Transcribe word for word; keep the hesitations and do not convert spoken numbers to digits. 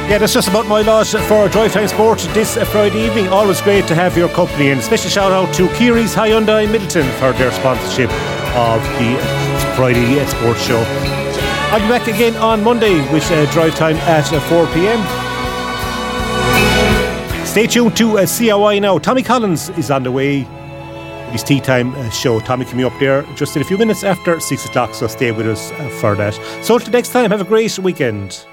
Yeah, that's just about my lot for Drive Time Sport this Friday evening. Always great to have your company, and special shout out to Kiri's Hyundai Middleton for their sponsorship of the Friday Sports Show. I'll be back again on Monday with uh, Drive Time at uh, four p.m. Stay tuned to uh, C R Y now. Tommy Collins is on the way. His Tea Time uh, show. Tommy can be up there just in a few minutes after six o'clock, so stay with us uh, for that. So until next time, have a great weekend.